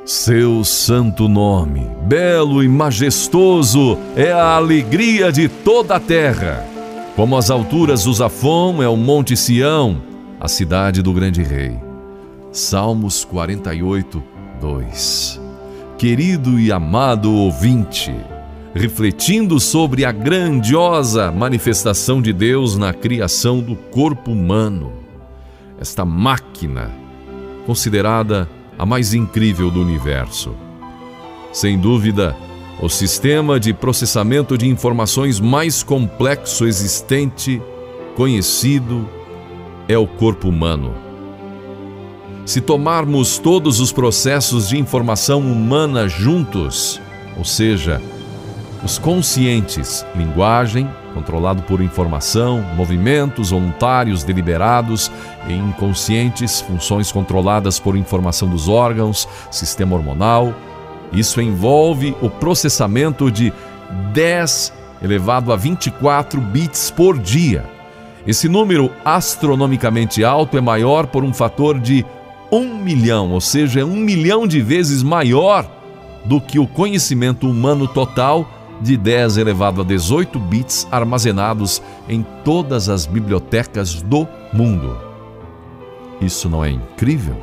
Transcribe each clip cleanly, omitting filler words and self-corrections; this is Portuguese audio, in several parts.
Seu santo nome, belo e majestoso, é a alegria de toda a terra. Como as alturas do Zafon é o Monte Sião, a cidade do grande rei. Salmos 48, 2. Querido e amado ouvinte, refletindo sobre a grandiosa manifestação de Deus na criação do corpo humano, esta máquina considerada a mais incrível do universo. Sem dúvida, o sistema de processamento de informações mais complexo existente, conhecido, é o corpo humano. Se tomarmos todos os processos de informação humana juntos, ou seja, os conscientes, linguagem, controlado por informação, movimentos voluntários deliberados, e inconscientes, funções controladas por informação dos órgãos, sistema hormonal. Isso envolve o processamento de 10 elevado a 24 bits por dia. Esse número astronomicamente alto é maior por um fator de 1 milhão, ou seja, é 1 milhão de vezes maior do que o conhecimento humano total de 10 elevado a 18 bits armazenados em todas as bibliotecas do mundo. Isso não é incrível?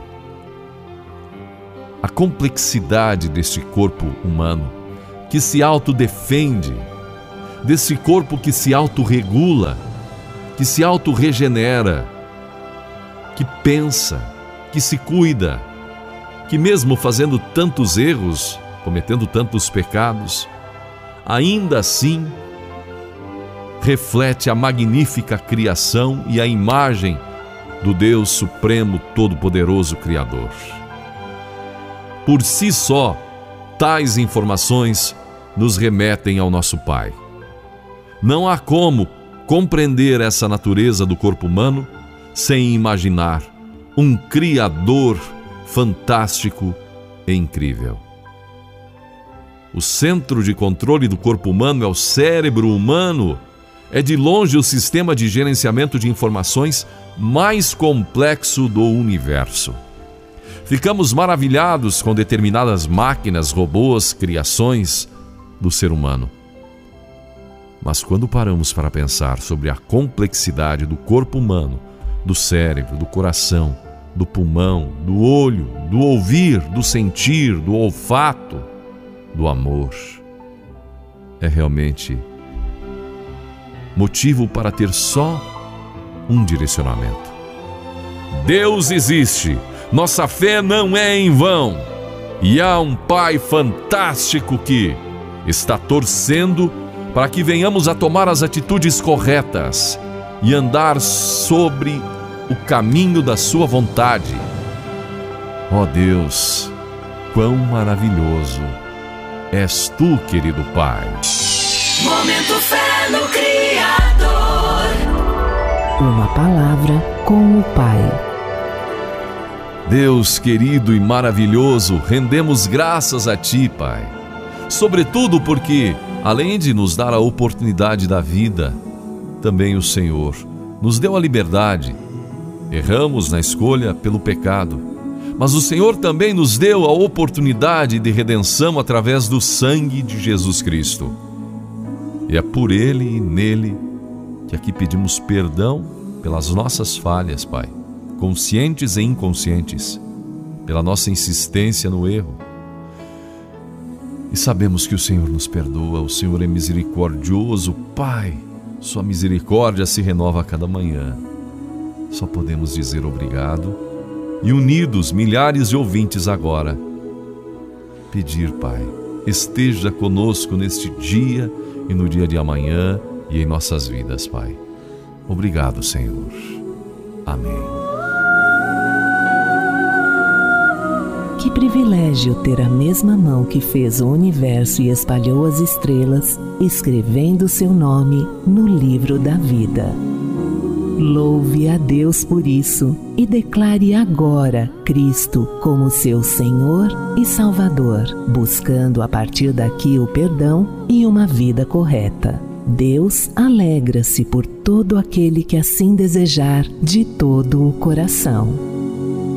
A complexidade deste corpo humano que se autodefende, desse corpo que se autorregula, que se autorregenera, que pensa, que se cuida, que mesmo fazendo tantos erros, cometendo tantos pecados, ainda assim reflete a magnífica criação e a imagem do Deus Supremo Todo-Poderoso Criador. Por si só, tais informações nos remetem ao nosso Pai. Não há como compreender essa natureza do corpo humano sem imaginar um Criador fantástico e incrível. O centro de controle do corpo humano é o cérebro humano. É de longe o sistema de gerenciamento de informações mais complexo do universo. Ficamos maravilhados com determinadas máquinas, robôs, criações do ser humano. Mas quando paramos para pensar sobre a complexidade do corpo humano, do cérebro, do coração, do pulmão, do olho, do ouvir, do sentir, do olfato, do amor, é realmente motivo para ter só um direcionamento. Deus existe, nossa fé não é em vão, e há um Pai fantástico que está torcendo para que venhamos a tomar as atitudes corretas e andar sobre o caminho da sua vontade. Ó Deus, quão maravilhoso és tu, querido Pai. Momento Fé no Criador. Uma palavra com o Pai. Deus querido e maravilhoso, rendemos graças a Ti, Pai. Sobretudo porque, além de nos dar a oportunidade da vida, também o Senhor nos deu a liberdade. Erramos na escolha pelo pecado, mas o Senhor também nos deu a oportunidade de redenção através do sangue de Jesus Cristo. E é por Ele e nele que aqui pedimos perdão pelas nossas falhas, Pai, conscientes e inconscientes, pela nossa insistência no erro. E sabemos que o Senhor nos perdoa, o Senhor é misericordioso, Pai, Sua misericórdia se renova a cada manhã. Só podemos dizer obrigado e, unidos, milhares de ouvintes agora, pedir, Pai, esteja conosco neste dia e no dia de amanhã e em nossas vidas, Pai. Obrigado, Senhor. Amém. Que privilégio ter a mesma mão que fez o universo e espalhou as estrelas, escrevendo seu nome no livro da vida. Louve a Deus por isso e declare agora Cristo como seu Senhor e Salvador, buscando a partir daqui o perdão e uma vida correta. Deus alegra-se por todo aquele que assim desejar de todo o coração.